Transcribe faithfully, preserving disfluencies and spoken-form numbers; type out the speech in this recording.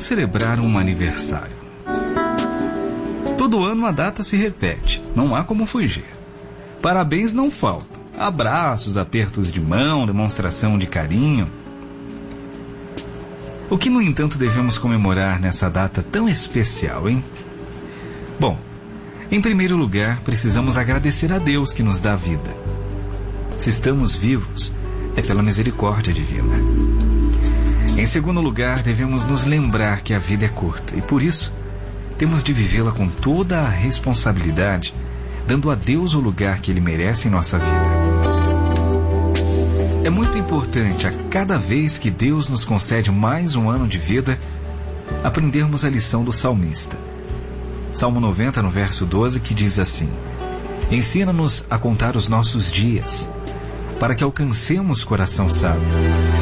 Vamos celebrar um aniversário. Todo ano a data se repete, não há como fugir. Parabéns não faltam. Abraços, apertos de mão, demonstração de carinho. O que, no entanto, devemos comemorar nessa data tão especial, hein? Bom, em primeiro lugar, precisamos agradecer a Deus que nos dá vida. Se estamos vivos, é pela misericórdia divina. Em segundo lugar, devemos nos lembrar que a vida é curta e, por isso, temos de vivê-la com toda a responsabilidade, dando a Deus o lugar que Ele merece em nossa vida. É muito importante, a cada vez que Deus nos concede mais um ano de vida, aprendermos a lição do salmista. Salmo noventa, no verso doze, que diz assim: Ensina-nos a contar os nossos dias, para que alcancemos coração sábio.